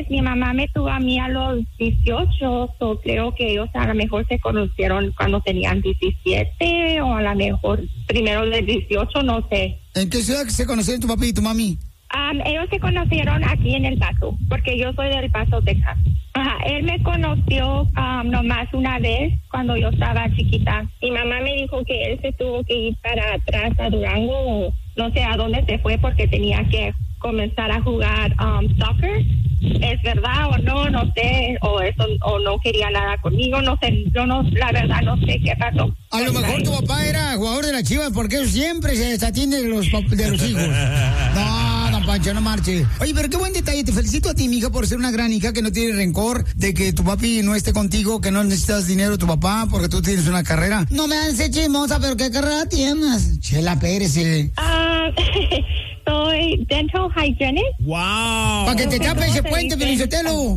pues mi mamá me tuvo a mí a los 18, so creo que ellos a lo mejor se conocieron cuando tenían 17 o a lo mejor primero de 18, no sé. ¿En qué ciudad se conocieron tu papi y tu mami? Ellos se conocieron aquí en El Paso, porque yo soy del Paso, Texas. Ajá, él me conoció nomás una vez cuando yo estaba chiquita. Mi mamá me dijo que él se tuvo que ir para atrás a Durango, o no sé a dónde se fue porque tenía que comenzar a jugar soccer. ¿Es verdad o no? No sé, o eso, o no quería nada conmigo, no sé, yo no, la verdad no sé qué pasó. A lo mejor tu papá era jugador de las Chivas porque él siempre se desatiende de los hijos. No, don Pancho, no marche. Oye, pero qué buen detalle, te felicito a ti, mija, por ser una gran hija que no tiene rencor de que tu papi no esté contigo, que no necesitas dinero de tu papá porque tú tienes una carrera. No me hagas chismosa, pero ¿qué carrera tienes? Chela Pérez. Soy dental hygienist. ¡Wow! Para que te tape ese puente, Pelizotelo.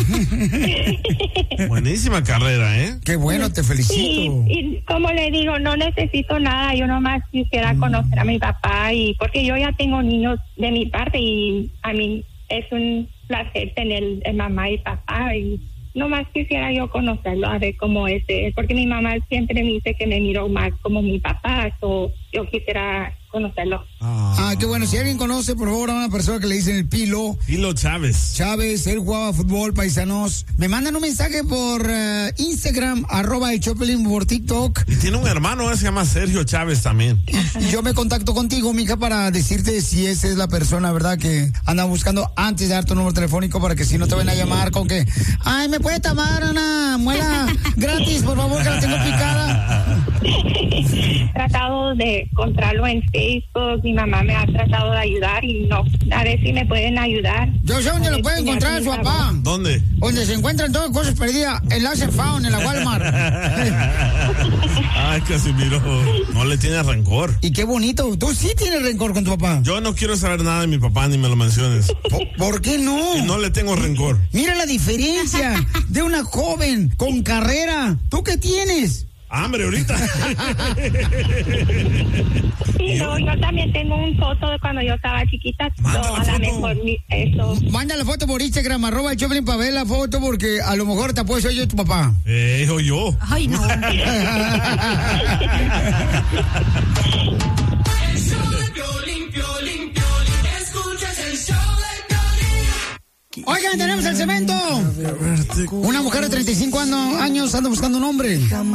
Buenísima carrera, ¿eh? Qué bueno, te felicito. Sí, y como le digo, no necesito nada, yo nomás quisiera conocer a mi papá, y porque yo ya tengo niños de mi parte y a mí es un placer tener mamá y papá, y nomás quisiera yo conocerlo, a ver cómo es él, porque mi mamá siempre me dice que me miro más como mi papá, so yo quisiera conocerlo. Qué bueno. Si alguien conoce, por favor, a una persona que le dicen el Pilo. Pilo Chávez. Chávez, él jugaba fútbol, paisanos. Me mandan un mensaje por Instagram, @el Choplin, por TikTok. Y tiene un hermano, se llama Sergio Chávez también. Y yo me contacto contigo, mija, para decirte si esa es la persona, ¿verdad?, que anda buscando antes de dar tu número telefónico, para que si no te van a llamar con que, ay, ¿me puede tomar una muela gratis, por favor, que la tengo picada? He tratado de encontrarlo en Facebook, mi mamá me ha tratado de ayudar y no, a ver si me pueden ayudar. Yo sé dónde lo puede encontrar su papá. ¿Dónde? Donde se encuentran todas cosas perdidas, en la Found, en la Walmart. Ay, Casimiro, no le tienes rencor. Y qué bonito, tú sí tienes rencor con tu papá. Yo no quiero saber nada de mi papá, ni me lo menciones. ¿Por qué no? Y no le tengo rencor. Mira la diferencia de una joven con carrera. ¿Tú qué tienes? Hambre ahorita. Sí, no, yo también tengo una foto de cuando yo estaba chiquita. Manda la mejor eso. Manda la foto por Instagram, @el Choplin, para ver la foto, porque a lo mejor te puedo ser yo tu papá. O yo. Ay, no. Oigan, tenemos el cemento. Una mujer de 35 años anda buscando un hombre.